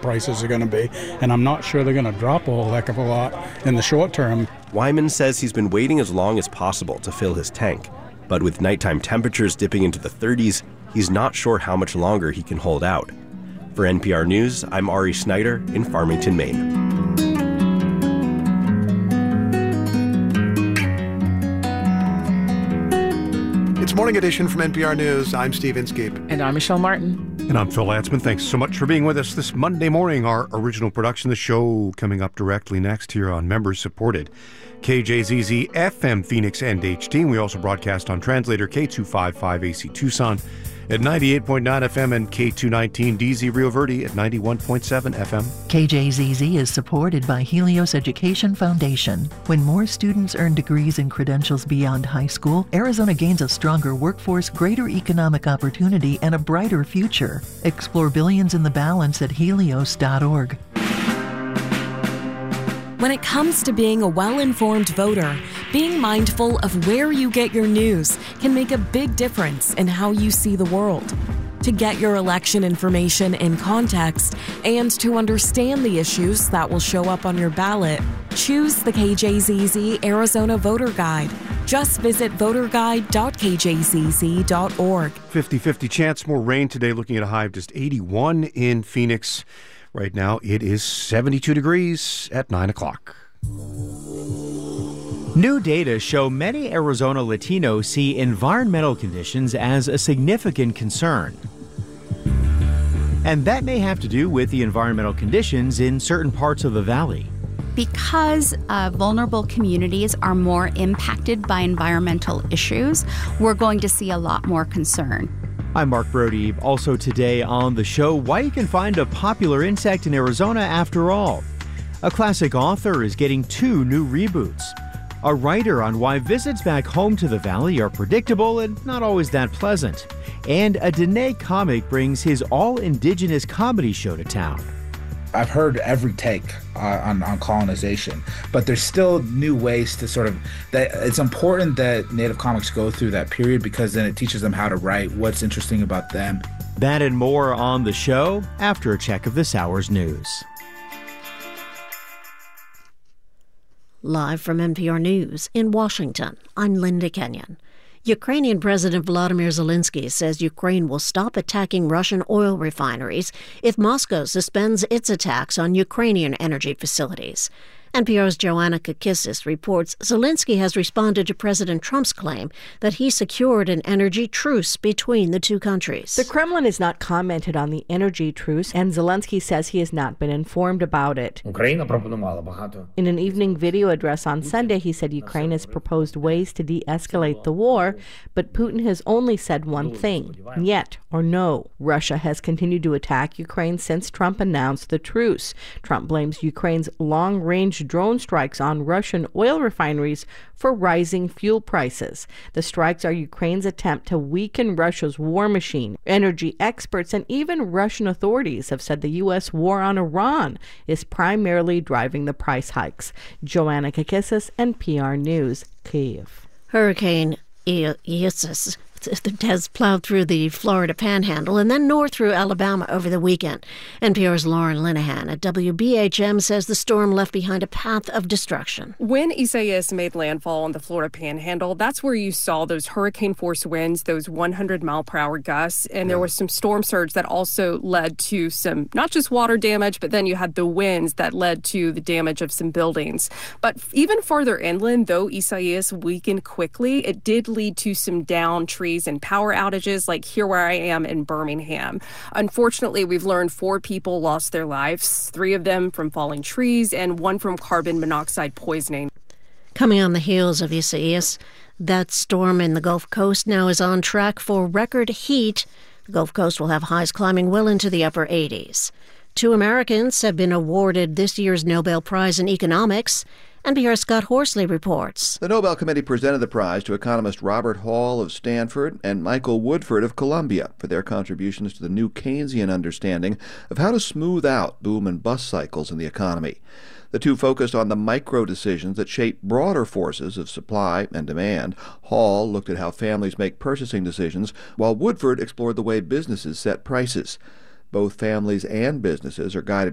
prices are going to be, and I'm not sure they're going to drop a whole heck of a lot in the short term. Wyman says he's been waiting as long as possible to fill his tank, but with nighttime temperatures dipping into the 30s, he's not sure how much longer he can hold out. For NPR News, I'm Ari Snyder in Farmington, Maine. It's Morning Edition from NPR News. I'm Steve Inskeep. And I'm Michelle Martin. And I'm Phil Lantzman. Thanks so much for being with us this Monday morning. Our original production, the show coming up directly next here on members-supported KJZZ FM Phoenix and HD. And we also broadcast on translator K255AC Tucson at 98.9 FM and K219 DZ Rio Verde at 91.7 FM. KJZZ is supported by Helios Education Foundation. When more students earn degrees and credentials beyond high school, Arizona gains a stronger workforce, greater economic opportunity, and a brighter future. Explore billions in the balance at helios.org. When it comes to being a well-informed voter, being mindful of where you get your news can make a big difference in how you see the world. To get your election information in context and to understand the issues that will show up on your ballot, choose the KJZZ Arizona Voter Guide. Just visit voterguide.kjzz.org. 50-50 chance, more rain today, looking at a high of just 81 in Phoenix. Right now, it is 72 degrees at 9 o'clock. New data show many Arizona Latinos see environmental conditions as a significant concern. And that may have to do with the environmental conditions in certain parts of the valley. Because vulnerable communities are more impacted by environmental issues, we're going to see a lot more concern. I'm Mark Brody. Also today on the show, why you can find a popular insect in Arizona after all. A classic author is getting 2 new reboots. A writer on why visits back home to the valley are predictable and not always that pleasant. And a Dene comic brings his all-indigenous comedy show to town. I've heard every take on colonization, but there's still new ways to sort of, that it's important that Native comics go through that period because then it teaches them how to write, what's interesting about them. That and more on the show after a check of this hour's news. Live from NPR News in Washington, I'm Linda Kenyon. Ukrainian President Volodymyr Zelensky says Ukraine will stop attacking Russian oil refineries if Moscow suspends its attacks on Ukrainian energy facilities. NPR's Joanna Kakissis reports Zelensky has responded to President Trump's claim that he secured an energy truce between the two countries. The Kremlin has not commented on the energy truce, and Zelensky says he has not been informed about it. In an evening video address on Sunday, he said Ukraine has proposed ways to de-escalate the war, but Putin has only said one thing, "Yet" or "no." Russia has continued to attack Ukraine since Trump announced the truce. Trump blames Ukraine's long-range drone strikes on Russian oil refineries for rising fuel prices. The strikes are Ukraine's attempt to weaken Russia's war machine. Energy experts and even Russian authorities have said the U.S. war on Iran is primarily driving the price hikes. Joanna Kakissis, NPR News, Kyiv. Hurricane Isis has plowed through the Florida Panhandle and then north through Alabama over the weekend. NPR's Lauren Linehan at WBHM says the storm left behind a path of destruction. When Isaias made landfall on the Florida Panhandle, that's where you saw those hurricane-force winds, those 100-mile-per-hour gusts, and there was some storm surge that also led to some, not just water damage, but then you had the winds that led to the damage of some buildings. But even farther inland, though Isaias weakened quickly, it did lead to some downed trees and power outages, like here where I am in Birmingham. Unfortunately, we've learned 4 people lost their lives, 3 of them from falling trees and 1 from carbon monoxide poisoning. Coming on the heels of Isaias, that storm in the Gulf Coast now is on track for record heat. The Gulf Coast will have highs climbing well into the upper 80s. 2 Americans have been awarded this year's Nobel Prize in Economics. NPR's Scott Horsley reports. The Nobel Committee presented the prize to economist Robert Hall of Stanford and Michael Woodford of Columbia for their contributions to the new Keynesian understanding of how to smooth out boom and bust cycles in the economy. The two focused on the micro decisions that shape broader forces of supply and demand. Hall looked at how families make purchasing decisions, while Woodford explored the way businesses set prices. Both families and businesses are guided